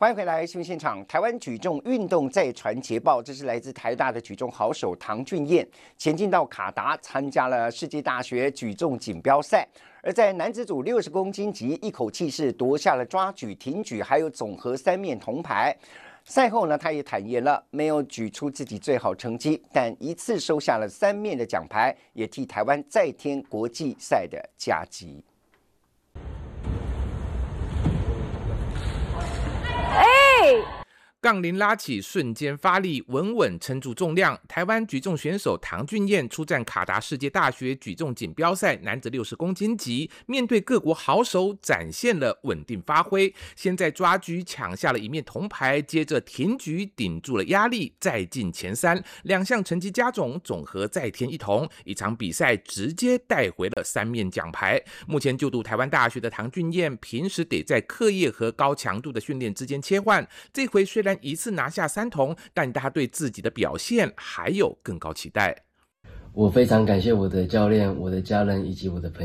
欢迎回来新闻现场。台湾举重运动再传捷报，这是来自台大的举重好手唐俊彦，前进到卡达参加了世界大学举重锦标赛。而在男子组60公斤级，一口气是夺下了抓举、挺举还有总和3面铜牌。赛后呢，他也坦言了，没有举出自己最好成绩，但一次收下了3面的奖牌，也替台湾再添国际赛的佳绩。 杠铃拉起，瞬间发力，稳稳撑住重量。台湾举重选手唐俊彦出战卡达世界大学举重锦标赛男子60公斤级，面对各国好手，展现了稳定发挥。先在抓举抢下了1面铜牌，接着挺举顶住了压力，再进前3，2项成绩加总，总和再添1铜。一场比赛直接带回了3面奖牌。目前就读台湾大学的唐俊彦，平时得在课业和高强度的训练之间切换。这回虽然一次拿下3铜，但他对自己的表现还有更高期待。 我非常感谢我的教练、我的家人以及我的朋友。